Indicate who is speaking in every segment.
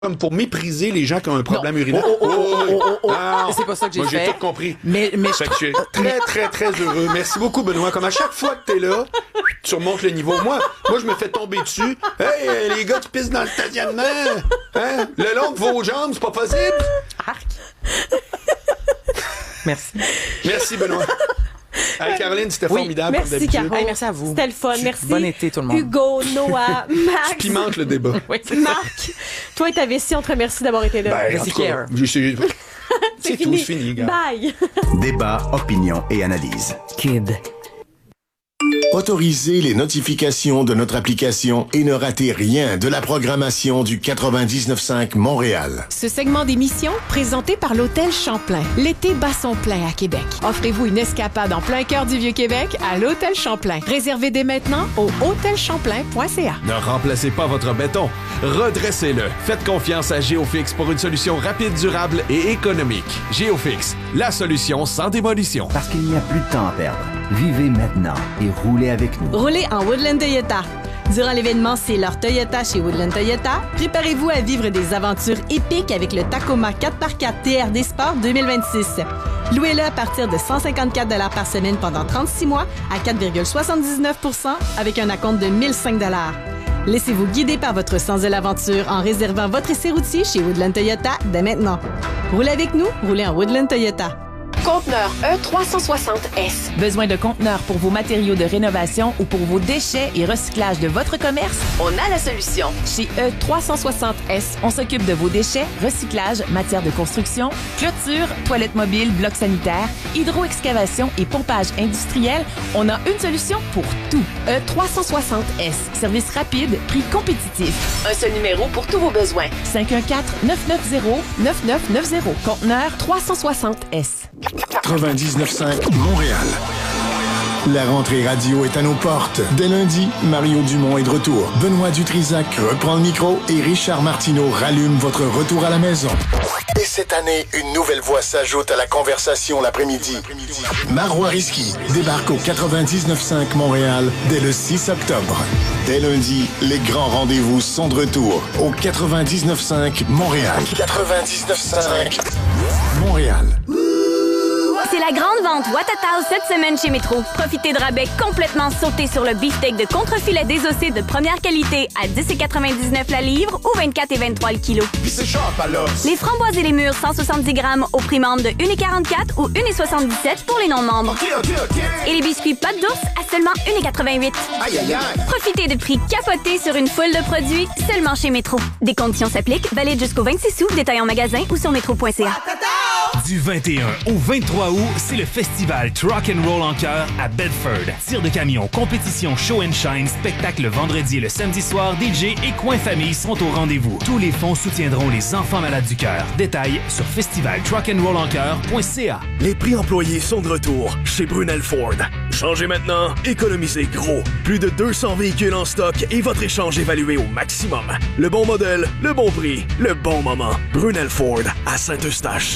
Speaker 1: comme pour mépriser les gens qui ont un problème urinaire.
Speaker 2: C'est pas ça que j'ai
Speaker 1: moi,
Speaker 2: fait.
Speaker 1: j'ai tout compris.
Speaker 2: Mais
Speaker 1: Fait que je suis très, très, très heureux. Merci beaucoup, Benoît. Comme à chaque fois que t'es là, tu remontes le niveau. Moi, je me fais tomber dessus. Hey, les gars qui pissent dans le stationnement. Hein? Le long de vos jambes, c'est pas possible.
Speaker 2: Arc. Merci.
Speaker 1: Merci, Benoît. Hey, Caroline, c'était formidable comme
Speaker 3: Merci,
Speaker 1: d'habitude.
Speaker 3: Caro.
Speaker 2: Hey, merci à vous.
Speaker 3: C'était le fun. Merci.
Speaker 2: Bon été, tout le monde.
Speaker 3: Hugo, Noah, Max.
Speaker 1: Pimente le débat.
Speaker 2: Oui, c'est ça.
Speaker 3: Marc, toi et ta vessie, on te remercie d'avoir été là.
Speaker 1: Ben, en tout cas, c'est tout, c'est fini, gars.
Speaker 3: Bye.
Speaker 4: Débat, opinion et analyse.
Speaker 2: Kid.
Speaker 5: Autorisez les notifications de notre application et ne ratez rien de la programmation du 99.5 Montréal.
Speaker 6: Ce segment d'émission, présenté par l'Hôtel Champlain. L'été bat son plein à Québec. Offrez-vous une escapade en plein cœur du Vieux-Québec à l'Hôtel Champlain. Réservez dès maintenant au hôtelchamplain.ca.
Speaker 7: Ne remplacez pas votre béton. Redressez-le. Faites confiance à Géofix pour une solution rapide, durable et économique. Géofix, la solution sans démolition.
Speaker 8: Parce qu'il n'y a plus de temps à perdre. Vivez maintenant et roulez avec nous.
Speaker 9: Roulez en Woodland Toyota. Durant l'événement C'est leur Toyota chez Woodland Toyota, préparez-vous à vivre des aventures épiques avec le Tacoma 4x4 TRD Sport 2026. Louez-le à partir de 154 $ par semaine pendant 36 mois à 4,79 % avec un acompte de 1 005 $. Laissez-vous guider par votre sens de l'aventure en réservant votre essai routier chez Woodland Toyota dès maintenant. Roulez avec nous, roulez en Woodland Toyota.
Speaker 6: Conteneur E360S.
Speaker 10: Besoin de conteneurs pour vos matériaux de rénovation ou pour vos déchets et recyclage de votre commerce?
Speaker 6: On a la solution.
Speaker 10: Chez E360S, on s'occupe de vos déchets, recyclage, matière de construction, clôture, toilettes mobiles, blocs sanitaires, hydro-excavation et pompage industriel. On a une solution pour tout. E360S. Service rapide, prix compétitif.
Speaker 6: Un seul numéro pour tous vos besoins.
Speaker 10: 514-990-9990. Conteneur 360S.
Speaker 5: 99.5 Montréal. La rentrée radio est à nos portes. Dès lundi, Mario Dumont est de retour. Benoît Dutrisac reprend le micro et Richard Martineau rallume votre retour à la maison. Et cette année, une nouvelle voix s'ajoute à la conversation l'après-midi. Marois Risky débarque au 99.5 Montréal dès le 6 octobre. Dès lundi, les grands rendez-vous sont de retour au 99.5 Montréal. 99.5 Montréal.
Speaker 11: C'est la grande vente Watatao cette semaine chez Métro. Profitez de rabais complètement sautés sur le beefsteak de contrefilet désossé de première qualité à 10,99 $ la livre ou 24,23 $ le kilo. Les framboises et les mûres 170 grammes au prix membre de 1,44 ou 1,77 pour les non-membres. Et les biscuits pâte d'ours à seulement 1,88. Profitez de prix capotés sur une foule de produits seulement chez Métro. Des conditions s'appliquent, valides jusqu'au 26 août, détail en magasin ou sur métro.ca.
Speaker 12: Du 21 au 23 août, c'est le festival Truck and Roll en chœur à Bedford. Tir de camion, compétition, show and shine, spectacle le vendredi et le samedi soir, DJ et coin famille sont au rendez-vous. Tous les fonds soutiendront les enfants malades du cœur. Détails sur festivaltruckandrollencœur.ca.
Speaker 13: Les prix employés sont de retour chez Brunel Ford. Changez maintenant, économisez gros. Plus de 200 véhicules en stock et votre échange évalué au maximum. Le bon modèle, le bon prix, le bon moment. Brunel Ford à Saint-Eustache.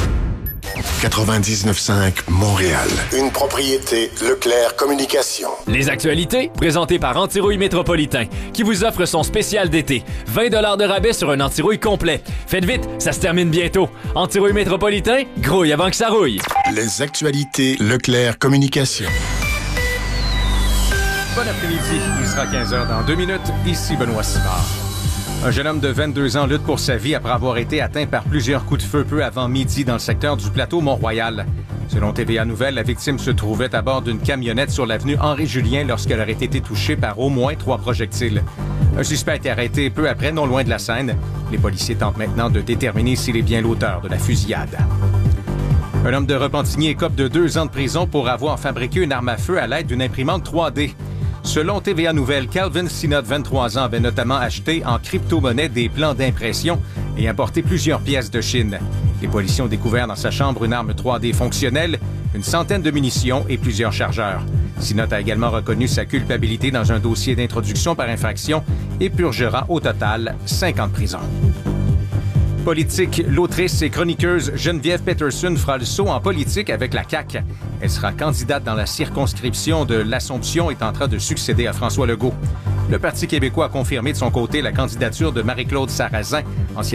Speaker 5: 99.5 Montréal. Une propriété Leclerc Communication.
Speaker 14: Les actualités, présentées par Antirouille Métropolitain, qui vous offre son spécial d'été. 20 $ de rabais sur un antirouille complet. Faites vite, ça se termine bientôt. Antirouille Métropolitain, grouille avant que ça rouille.
Speaker 5: Les actualités Leclerc Communication.
Speaker 15: Bon après-midi, il sera 15h dans 2 minutes. Ici Benoît Simard. Un jeune homme de 22 ans lutte pour sa vie après avoir été atteint par plusieurs coups de feu peu avant midi dans le secteur du plateau Mont-Royal. Selon TVA Nouvelles, la victime se trouvait à bord d'une camionnette sur l'avenue Henri-Julien lorsqu'elle aurait été touchée par au moins 3 projectiles. Un suspect a été arrêté peu après, non loin de la scène. Les policiers tentent maintenant de déterminer s'il est bien l'auteur de la fusillade. Un homme de Repentigny écope de 2 ans de prison pour avoir fabriqué une arme à feu à l'aide d'une imprimante 3D. Selon TVA Nouvelles, Calvin Sinot, 23 ans, avait notamment acheté en crypto-monnaie des plans d'impression et importé plusieurs pièces de Chine. Les policiers ont découvert dans sa chambre une arme 3D fonctionnelle, une centaine de munitions et plusieurs chargeurs. Sinot a également reconnu sa culpabilité dans un dossier d'introduction par infraction et purgera au total 5 ans de prison. Politique, l'autrice et chroniqueuse Geneviève Peterson fera le saut en politique avec la CAQ. Elle sera candidate dans la circonscription de l'Assomption et tentera de succéder à François Legault. Le Parti québécois a confirmé de son côté la candidature de Marie-Claude Sarrazin, ancienne